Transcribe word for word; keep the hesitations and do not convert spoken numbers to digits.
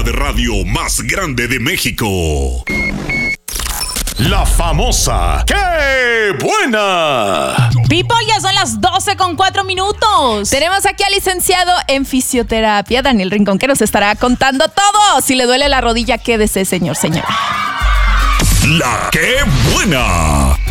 de radio más grande de México. La famosa ¡Qué buena! People, ya son las doce con cuatro minutos. Tenemos aquí al licenciado en fisioterapia, Daniel Rincón, que nos estará contando todo. Si le duele la rodilla, quédese, señor, señora. La ¡Qué buena!